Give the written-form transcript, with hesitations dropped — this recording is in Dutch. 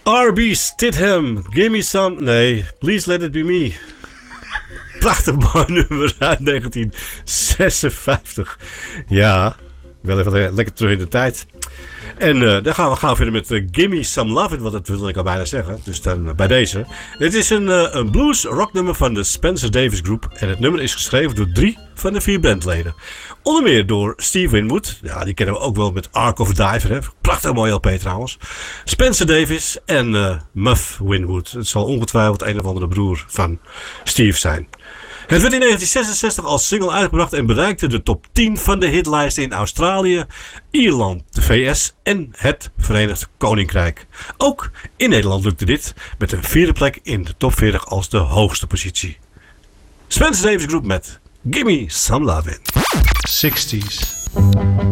R.B. Stidham, Gimme Some... Nee, Please Let It Be Me. Prachtig mooi nummer uit 1956. Ja, wel even lekker terug in de tijd. En dan gaan we verder met Gimme Some Love It, want dat wil ik al bijna zeggen. Dus dan bij deze. Dit is een blues rock nummer van de Spencer Davis Group. En het nummer is geschreven door 3 van de 4 bandleden. Onder meer door Steve Winwood. Ja, die kennen we ook wel met Ark of a Diver. Hè? Prachtig mooi LP trouwens. Spencer Davis en Muff Winwood. Het zal ongetwijfeld een of andere broer van Steve zijn. Het werd in 1966 als single uitgebracht en bereikte de top 10 van de hitlijsten in Australië, Ierland, de VS en het Verenigd Koninkrijk. Ook in Nederland lukte dit met een 4e plek in de top 40 als de hoogste positie. Spencer Davis Group met Gimme Some Lovin'. 60s.